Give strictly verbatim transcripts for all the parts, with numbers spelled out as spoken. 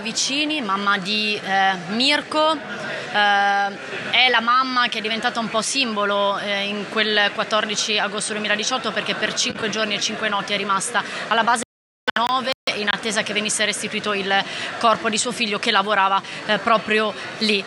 Vicini, mamma di eh, Mirko, eh, è la mamma che è diventata un po' simbolo eh, in quel quattordici agosto duemiladiciotto, perché per cinque giorni e cinque notti è rimasta alla base nove in attesa che venisse restituito il corpo di suo figlio, che lavorava eh, proprio lì.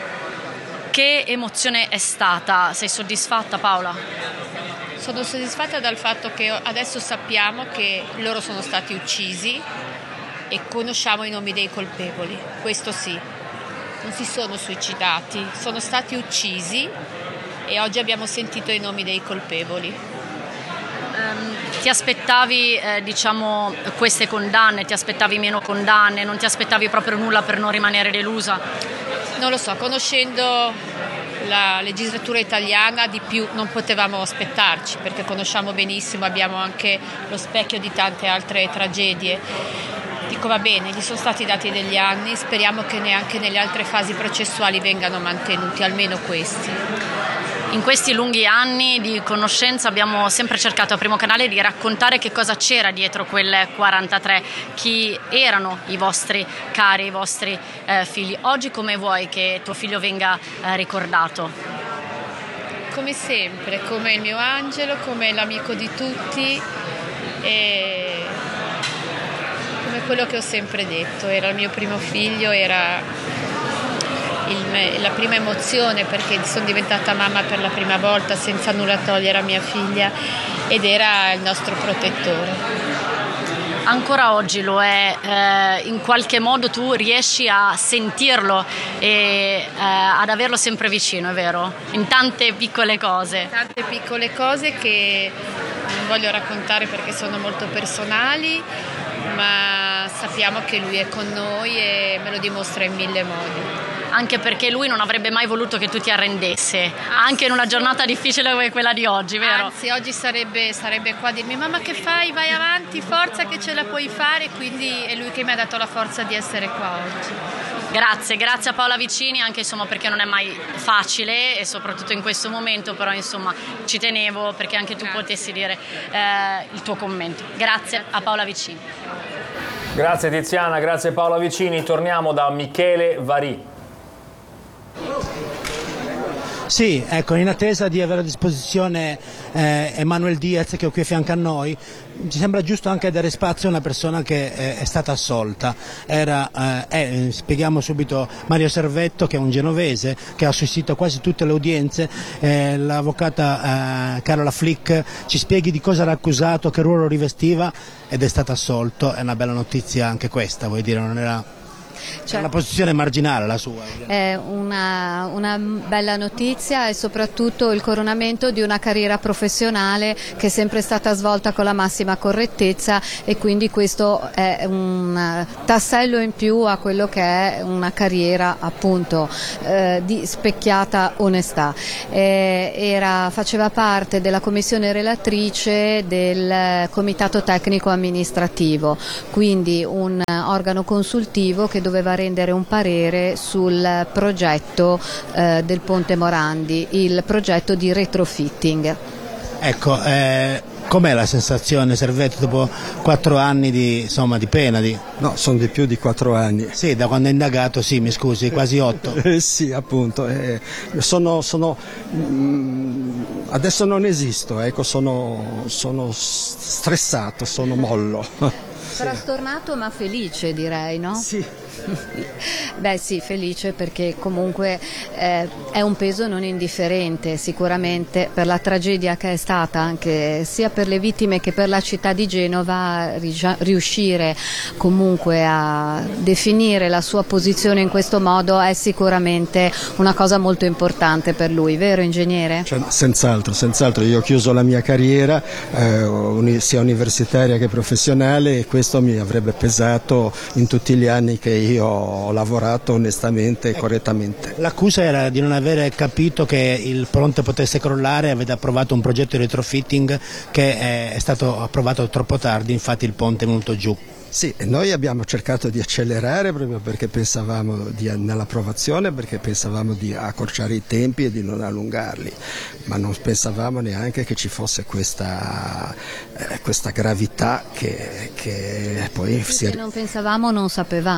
Che emozione è stata? Sei soddisfatta, Paola? Sono soddisfatta dal fatto che adesso sappiamo che loro sono stati uccisi e conosciamo i nomi dei colpevoli, questo sì, non si sono suicidati, sono stati uccisi e oggi abbiamo sentito i nomi dei colpevoli. Um, ti aspettavi eh, diciamo queste condanne, ti aspettavi meno condanne, non ti aspettavi proprio nulla per non rimanere delusa? Non lo so, conoscendo la legislatura italiana di più non potevamo aspettarci, perché conosciamo benissimo, abbiamo anche lo specchio di tante altre tragedie. Dico, va bene, gli sono stati dati degli anni, speriamo che neanche nelle altre fasi processuali vengano mantenuti, almeno questi. In questi lunghi anni di conoscenza abbiamo sempre cercato a Primo Canale di raccontare che cosa c'era dietro quel quarantatré, chi erano i vostri cari, i vostri eh, figli. Oggi come vuoi che tuo figlio venga eh, ricordato? Come sempre, come il mio angelo, come l'amico di tutti e come quello che ho sempre detto, era il mio primo figlio, era il, la prima emozione perché sono diventata mamma per la prima volta senza nulla togliere a mia figlia ed era il nostro protettore. Ancora oggi lo è, eh, in qualche modo tu riesci a sentirlo e eh, ad averlo sempre vicino, è vero? In tante piccole cose. Tante piccole cose che non voglio raccontare perché sono molto personali, ma sappiamo che lui è con noi e me lo dimostra in mille modi. Anche perché lui non avrebbe mai voluto che tu ti arrendesse, anche in una giornata difficile come quella di oggi, vero? Anzi, oggi sarebbe, sarebbe qua a dirmi: mamma, che fai? Vai avanti, forza che ce la puoi fare, quindi è lui che mi ha dato la forza di essere qua oggi. Grazie, grazie a Paola Vicini, anche insomma perché non è mai facile e soprattutto in questo momento, però insomma ci tenevo perché anche tu grazie. Potessi dire eh, il tuo commento. Grazie a Paola Vicini. Grazie Tiziana, grazie Paola Vicini. Torniamo da Michele Varì. Sì, ecco, in attesa di avere a disposizione eh, Emanuel Diaz, che è qui a fianco a noi, ci sembra giusto anche dare spazio a una persona che eh, è stata assolta. Era, eh, eh, spieghiamo subito, Mario Servetto, che è un genovese, che ha assistito a quasi tutte le udienze. Eh, l'avvocata eh, Carola Flick ci spieghi di cosa era accusato, che ruolo rivestiva, ed è stato assolto. È una bella notizia anche questa, vuoi dire, non era... Cioè, una posizione marginale la sua. È una, una bella notizia e soprattutto il coronamento di una carriera professionale che è sempre stata svolta con la massima correttezza, e quindi questo è un tassello in più a quello che è una carriera appunto eh, di specchiata onestà. Eh, era, faceva parte della commissione relatrice del comitato tecnico amministrativo, quindi un organo consultivo che doveva rendere un parere sul progetto eh, del Ponte Morandi, il progetto di retrofitting. Ecco, eh, com'è la sensazione, Servetto, dopo quattro anni di, insomma, di pena? Di... No, sono di più di quattro anni. Sì, da quando è indagato, sì, mi scusi, quasi otto. Eh, sì, appunto. Eh, sono, sono, mm, adesso non esisto, ecco, sono, sono stressato, sono mollo. Frastornato ma felice, direi, no? Sì. Beh sì, felice perché comunque eh, è un peso non indifferente sicuramente per la tragedia che è stata, anche sia per le vittime che per la città di Genova. Riuscire comunque a definire la sua posizione in questo modo è sicuramente una cosa molto importante per lui, vero ingegnere? Cioè, senz'altro, senz'altro. Io ho chiuso la mia carriera eh, sia universitaria che professionale, e questo mi avrebbe pesato in tutti gli anni che io ho lavorato onestamente e ecco, correttamente. L'accusa era di non avere capito che il ponte potesse crollare, avete approvato un progetto di retrofitting che è stato approvato troppo tardi, infatti il ponte è venuto giù. Sì, noi abbiamo cercato di accelerare proprio perché pensavamo di, nell'approvazione, perché pensavamo di accorciare i tempi e di non allungarli, ma non pensavamo neanche che ci fosse questa, eh, questa gravità che, che poi sì, si... Se non pensavamo non sapevamo.